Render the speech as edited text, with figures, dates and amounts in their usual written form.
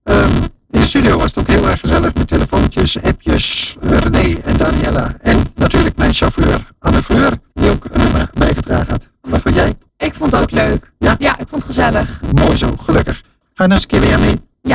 In de studio was het ook heel erg gezellig met telefoontjes, appjes, René en Daniela. En natuurlijk mijn chauffeur Anne Fleur, die ook een nummer bijgedragen had. Wat vond jij? Ik vond het ook leuk. Ja? Ja, ik vond het gezellig. Mooi zo, gelukkig. Ga je nou eens een keer weer mee?